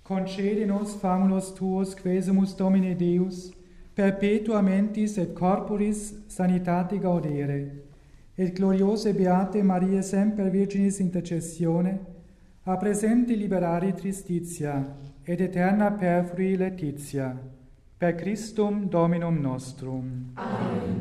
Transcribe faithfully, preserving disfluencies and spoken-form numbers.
concede nos famulos tuos, quesumus Domine Deus, perpetua mentis et corporis sanitate gaudere, et gloriose beate Maria semper Virginis intercessione, a presenti liberari tristitia, et eterna perfrui laetitia, per Christum Dominum nostrum. Amen.